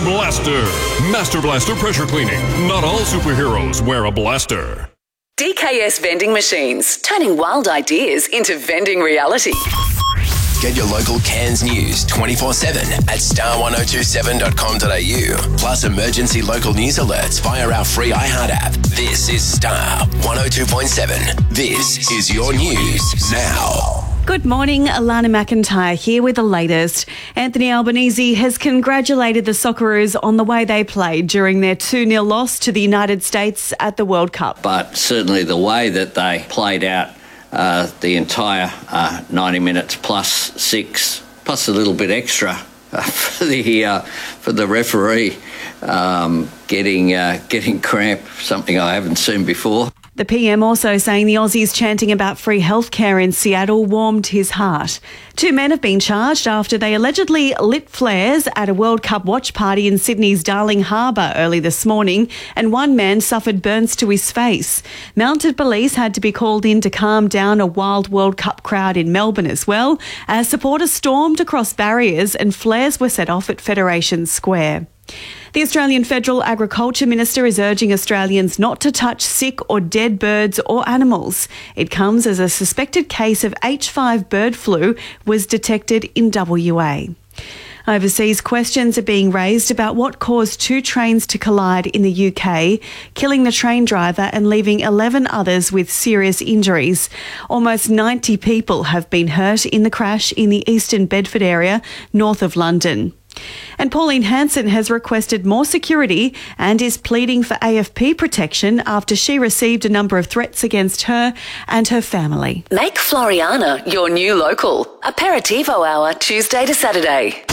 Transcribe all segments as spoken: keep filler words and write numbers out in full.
Blaster. Master Blaster Pressure Cleaning. Not all superheroes wear a blaster. D K S Vending Machines, turning wild ideas into vending reality. Get your local Cairns news twenty-four seven at star one oh two seven dot com dot a u. Plus emergency local news alerts via our free iHeart app. This is Star one oh two point seven. This is your news now. Good morning, Alana McIntyre here with the latest. Anthony Albanese has congratulated the Socceroos on the way they played during their two nil loss to the United States at the World Cup. But certainly the way that they played out uh, the entire uh, ninety minutes plus six, plus a little bit extra uh, for the uh, for the referee um, getting uh, getting cramp, something I haven't seen before. The P M also saying the Aussies chanting about free healthcare in Seattle warmed his heart. Two men have been charged after they allegedly lit flares at a World Cup watch party in Sydney's Darling Harbour early this morning, and one man suffered burns to his face. Mounted police had to be called in to calm down a wild World Cup crowd in Melbourne as well, as supporters stormed across barriers and flares were set off at Federation Square. The Australian Federal Agriculture Minister is urging Australians not to touch sick or dead birds or animals. It comes as a suspected case of H five bird flu was detected in W A. Overseas questions are being raised about what caused two trains to collide in the U K, killing the train driver and leaving eleven others with serious injuries. Almost ninety people have been hurt in the crash in the Eastern Bedford area, north of London. And Pauline Hanson has requested more security and is pleading for A F P protection after she received a number of threats against her and her family. Make Floriana your new local. Aperitivo hour, Tuesday to Saturday.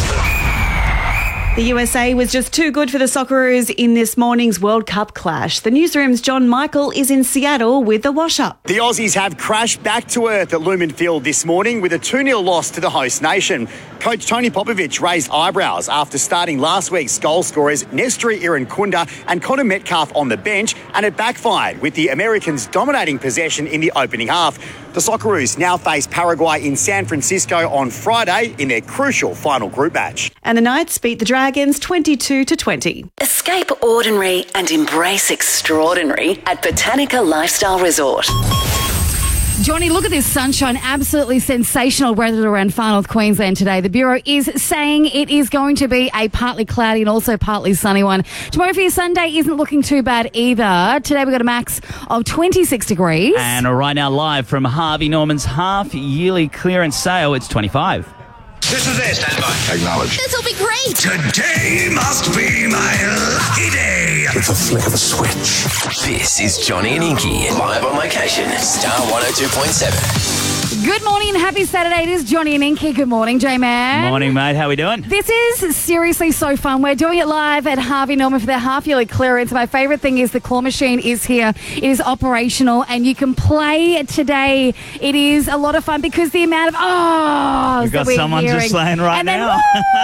The U S A was just too good for the Socceroos in this morning's World Cup clash. The newsroom's John Michael is in Seattle with the wash-up. The Aussies have crashed back to earth at Lumen Field this morning with a two nil loss to the host nation. Coach Tony Popovich raised eyebrows after starting last week's goal scorers Nestory Irankunda and Connor Metcalf on the bench, and it backfired with the Americans dominating possession in the opening half. The Socceroos now face Paraguay in San Francisco on Friday in their crucial final group match. And the Knights beat the Dragons twenty-two to twenty. Escape ordinary and embrace extraordinary at Botanica Lifestyle Resort. Johnny, look at this sunshine. Absolutely sensational weather around far north Queensland today. The Bureau is saying it is going to be a partly cloudy and also partly sunny one. Tomorrow for your Sunday isn't looking too bad either. Today we've got a max of twenty-six degrees. And right now live from Harvey Norman's half-yearly clearance sale, it's twenty-five. This is it. Stand by. Acknowledge. This'll be great. Today must be my lucky day. It's a flick of a switch. This is Johnny and Inky, live on location, Star one oh two point seven. Good morning and happy Saturday. It is Johnny and Inky. Good morning, J-Man. Morning, mate. How we doing? This is seriously so fun. We're doing it live at Harvey Norman for their half-yearly clearance. My favourite thing is the claw machine is here. It is operational and you can play today. It is a lot of fun because the amount of oh, We've got that we're someone hearing. just saying right and now.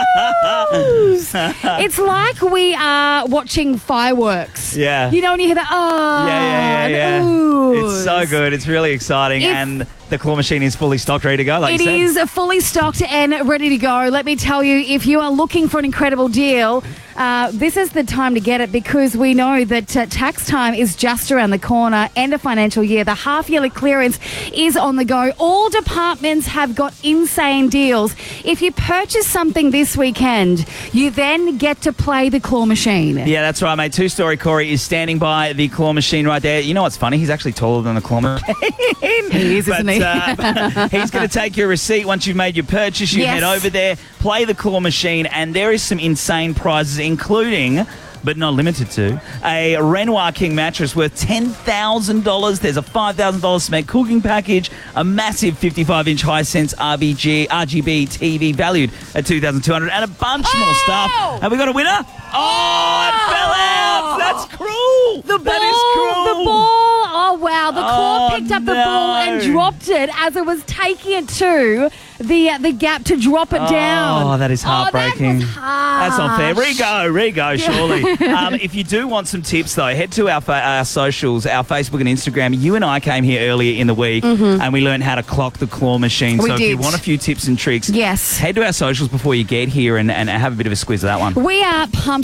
It's like we are watching fireworks. Yeah. You know when you hear that, oh. Yeah, yeah, yeah, yeah. Ooh. It's so good. It's really exciting. It's, and the claw machine is fully stocked, ready to go, like it you said. is fully stocked and ready to go. Let me tell you, if you are looking for an incredible deal, uh, this is the time to get it because we know that uh, tax time is just around the corner, end of financial year. The half-yearly clearance is on the go. All departments have got insane deals. If you purchase something this weekend, you then get to play the claw machine. Yeah, that's right, mate. Two-story Corey is standing by the claw machine right there. You know what's funny? He's actually taller than the claw machine. He is, but, isn't he? uh, he's going to take your receipt once you've made your purchase. You Yes. head over there, play the claw machine, and there is some insane prizes, including, but not limited to, a Renoir King mattress worth ten thousand dollars. There's a five thousand dollars cement cooking package, a massive fifty-five inch Hisense R B G, R G B T V valued at two thousand two hundred dollars, and a bunch Oh! more stuff. Have we got a winner? Oh, it fell out. That's cruel. The ball, that is cruel. the ball. Oh, wow. The claw Oh, picked up the no. ball and dropped it as it was taking it to the uh, the gap to drop it Oh, down. that is heartbreaking. Oh, that was harsh. That's not fair. Rego, Rego, surely. um, if you do want some tips, though, head to our, fa- our socials, our Facebook and Instagram. You and I came here earlier in the week Mm-hmm. and we learned how to clock the claw machine. We so if did. you want a few tips and tricks, Yes. head to our socials before you get here and, and have a bit of a squiz of that one. We are pumped